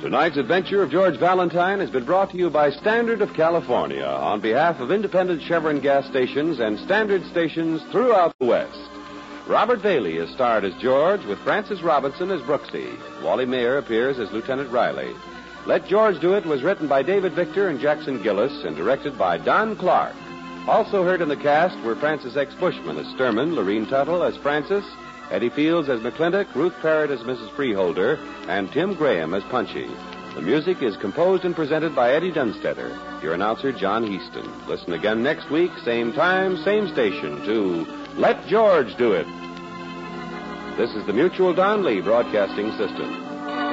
Tonight's adventure of George Valentine has been brought to you by Standard of California on behalf of independent Chevron gas stations and Standard stations throughout the West. Robert Bailey is starred as George with Francis Robinson as Brooksy. Wally Mayer appears as Lieutenant Riley. Let George Do It was written by David Victor and Jackson Gillis and directed by Don Clark. Also heard in the cast were Francis X. Bushman as Sturman, Lorene Tuttle as Francis, Eddie Fields as McClintock, Ruth Parrott as Mrs. Freeholder, and Tim Graham as Punchy. The music is composed and presented by Eddie Dunstetter. Your announcer, John Heaston. Listen again next week, same time, same station, to Let George Do It. This is the Mutual Don Lee Broadcasting System.